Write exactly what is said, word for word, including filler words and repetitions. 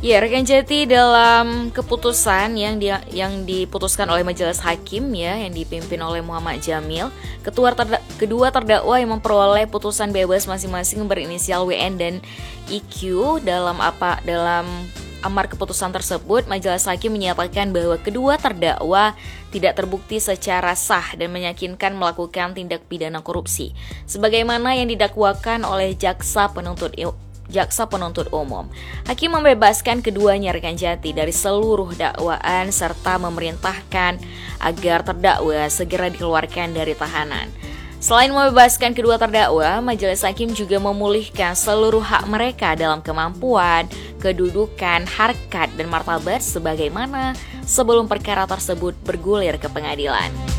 Ya, rekan Jati, dalam keputusan yang dia yang diputuskan oleh Majelis Hakim ya, yang dipimpin oleh Muhammad Jamil, ketua terda- kedua terdakwa yang memperoleh putusan bebas masing-masing berinisial W N dan I Q dalam apa dalam amar keputusan tersebut, Majelis Hakim menyatakan bahwa kedua terdakwa tidak terbukti secara sah dan meyakinkan melakukan tindak pidana korupsi, sebagaimana yang didakwakan oleh jaksa penuntut Jaksa penuntut umum. Hakim membebaskan keduanya rekan Jati dari seluruh dakwaan serta memerintahkan agar terdakwa segera dikeluarkan dari tahanan. Selain membebaskan kedua terdakwa, Majelis Hakim juga memulihkan seluruh hak mereka dalam kemampuan, kedudukan, harkat, dan martabat sebagaimana sebelum perkara tersebut bergulir ke pengadilan.